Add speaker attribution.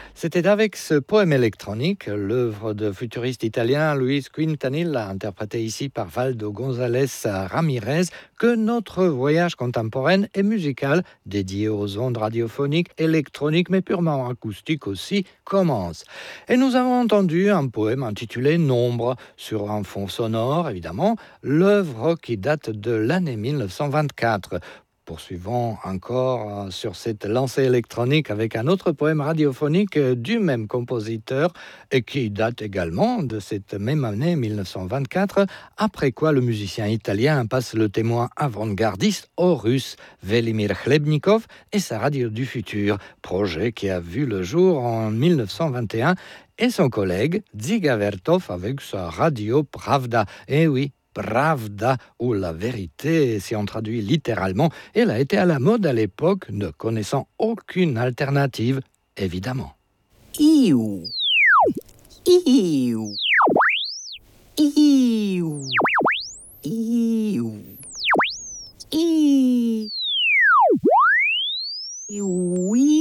Speaker 1: C'était avec ce poème électronique, l'œuvre de futuriste italien Luis Quintanilla, interprété ici par Valdo González Ramirez, que notre voyage contemporain et musical, dédié aux ondes radiophoniques, électroniques, mais purement acoustiques aussi, commence. Et nous avons entendu un poème intitulé Nombre, sur un fond sonore, évidemment, l'œuvre qui date de l'année 1924. Poursuivons encore sur cette lancée électronique avec un autre poème radiophonique du même compositeur et qui date également de cette même année 1924, après quoi le musicien italien passe le témoin avant-gardiste au russe Velimir Chlebnikov et sa radio du futur, projet qui a vu le jour en 1921, et son collègue Dziga Vertov avec sa radio Pravda. Et oui, Pravda, ou la vérité, si on traduit littéralement, elle a été à la mode à l'époque, ne connaissant aucune alternative, évidemment.
Speaker 2: Iu, iu, iu, iu, iu, iu.